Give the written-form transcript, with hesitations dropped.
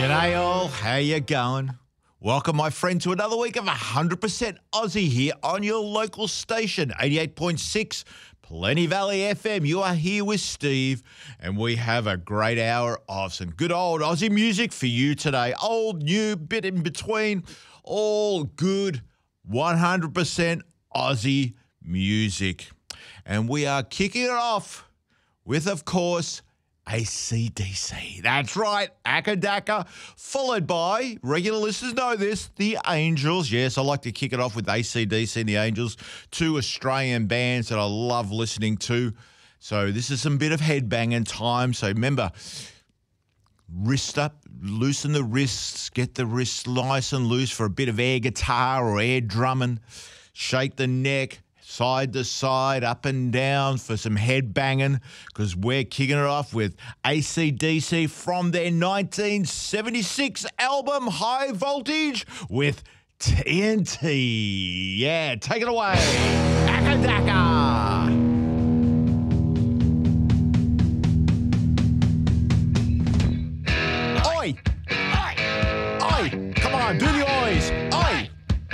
G'day all, how you going? Welcome, my friend, to another week of 100% Aussie here on your local station, 88.6 Plenty Valley FM. You are here with Steve, and we have a great hour of some good old Aussie music for you today. Old, new, bit in between, all good 100% Aussie music. And we are kicking it off with, of course, AC/DC. That's right, Akadaka, followed by, regular listeners know this, the Angels. Yes, I like to kick it off with AC/DC and the Angels, two Australian bands that I love listening to. So this is some bit of headbanging time. So remember, wrist up, loosen the wrists, get the wrists nice and loose for a bit of air guitar or air drumming. Shake the neck, side to side, up and down for some head banging, because we're kicking it off with AC/DC from their 1976 album High Voltage with TNT. Yeah, take it away, Akadaka.